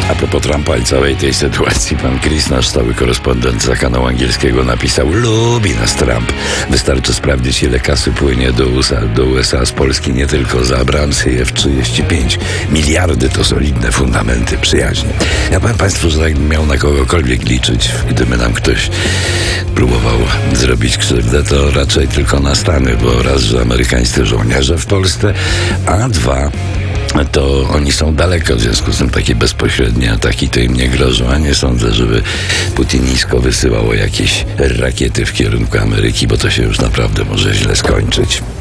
A propos Trumpa i całej tej sytuacji, pan Chris, nasz stały korespondent za kanału angielskiego, napisał: lubi nas Trump. Wystarczy sprawdzić, ile kasy płynie do USA z Polski, nie tylko za Abramsy i F-35. Miliardy to solidne fundamenty przyjaźni. Ja powiem państwu, że jakbym miał na kogokolwiek liczyć, gdyby nam ktoś próbował zrobić krzywdę, to raczej tylko na Stany, bo raz, że amerykańscy żołnierze w Polsce, a dwa, to oni są daleko, w związku z tym takie bezpośrednie ataki to im nie grożą, a nie sądzę, żeby putinisko wysyłało jakieś rakiety w kierunku Ameryki, bo to się już naprawdę może źle skończyć.